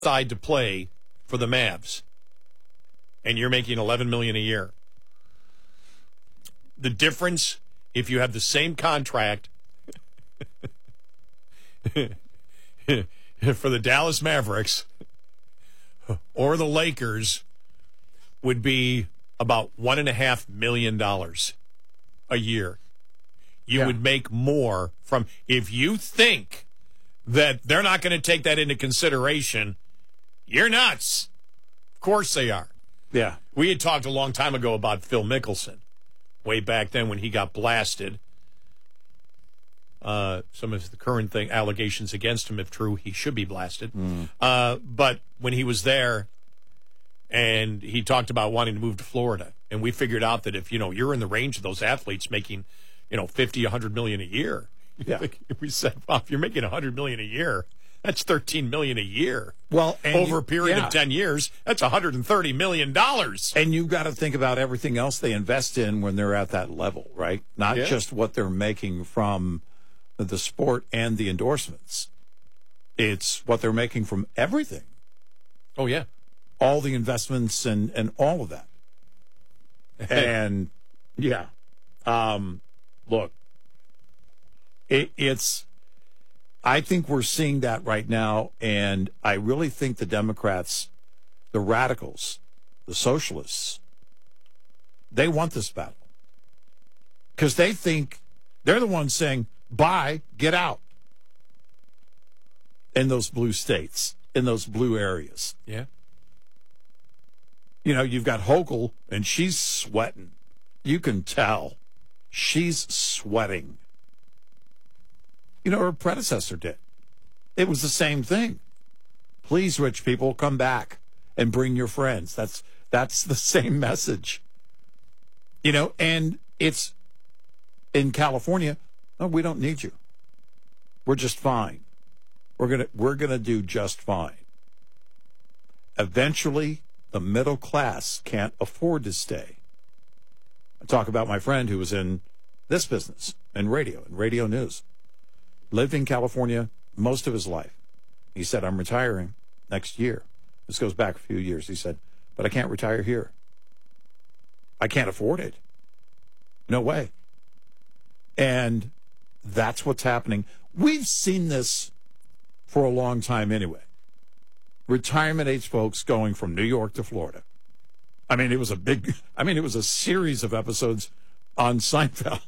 decide to play for the Mavs, and you're making $11 million a year. The difference, if you have the same contract for the Dallas Mavericks or the Lakers, would be about $1.5 million a year. You would make more from, if you think that they're not going to take that into consideration, you're nuts. Of course they are. Yeah. We had talked a long time ago about Phil Mickelson, way back then when he got blasted. Some of the current allegations against him, if true, he should be blasted. But when he was there, and he talked about wanting to move to Florida, and we figured out that if you're in the range of those athletes making, $50, $100 million a year, we said, well, if you're making $100 million a year, that's $13 million a year. Well, over a period of 10 years, that's $130 million. And you've got to think about everything else they invest in when they're at that level, right? Not just what they're making from the sport and the endorsements. It's what they're making from everything. Oh, yeah. All the investments and all of that. And, look, it's, I think we're seeing that right now, and I really think the Democrats, the radicals, the socialists, they want this battle. Because they think they're the ones saying, bye, get out. In those blue states, in those blue areas. Yeah. You've got Hochul, and she's sweating. You can tell. She's sweating. Her predecessor did. It was the same thing. Please, rich people, come back and bring your friends. That's the same message. And it's in California, oh, we don't need you. We're just fine. We're gonna do just fine. Eventually, the middle class can't afford to stay. I talk about my friend who was in this business, in radio news. Lived in California most of his life. He said, I'm retiring next year. This goes back a few years. He said, but I can't retire here. I can't afford it. No way. And that's what's happening. We've seen this for a long time anyway. Retirement age folks going from New York to Florida. It was a series of episodes on Seinfeld.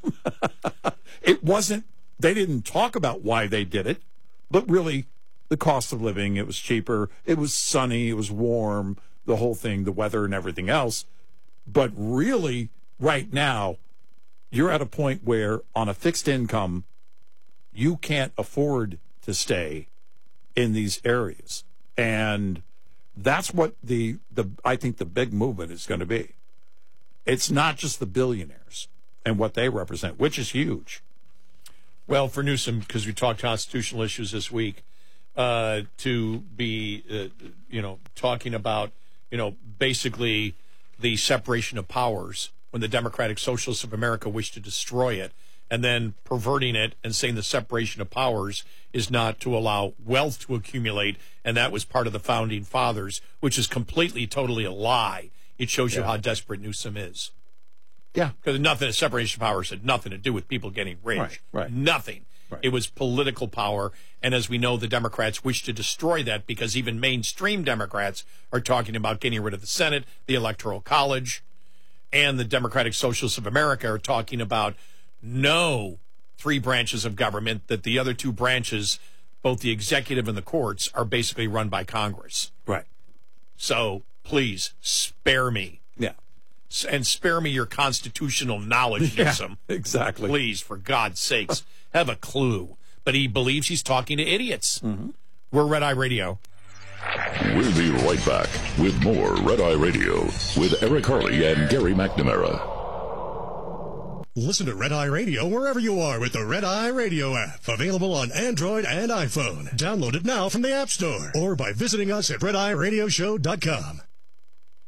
They didn't talk about why they did it, but really the cost of living, it was cheaper, it was sunny, it was warm, the whole thing, the weather and everything else. But really, right now, you're at a point where on a fixed income, you can't afford to stay in these areas. And that's what I think the big movement is going to be. It's not just the billionaires and what they represent, which is huge. Well, for Newsom, because we talked constitutional issues this week, to be, talking about, basically the separation of powers when the Democratic Socialists of America wish to destroy it, and then perverting it and saying the separation of powers is not to allow wealth to accumulate, and that was part of the Founding Fathers, which is completely, totally a lie. It shows you how desperate Newsom is. Yeah. Because separation of powers had nothing to do with people getting rich. Right. Nothing. Right. It was political power, and as we know, the Democrats wish to destroy that because even mainstream Democrats are talking about getting rid of the Senate, the Electoral College, and the Democratic Socialists of America are talking about no 3 branches of government, that the other 2 branches, both the executive and the courts, are basically run by Congress. Right. So please spare me. Yeah. And spare me your constitutional knowledge, Newsom. Yeah, exactly. Please, for God's sakes, have a clue. But he believes he's talking to idiots. Mm-hmm. We're Red Eye Radio. We'll be right back with more Red Eye Radio with Eric Harley and Gary McNamara. Listen to Red Eye Radio wherever you are with the Red Eye Radio app. Available on Android and iPhone. Download it now from the App Store or by visiting us at RedEyeRadioshow.com.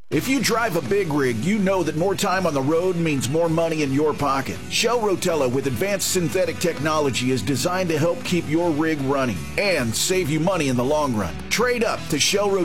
If you drive a big rig, you know that more time on the road means more money in your pocket. Shell Rotella with advanced synthetic technology is designed to help keep your rig running and save you money in the long run. Trade up to Shell Rotella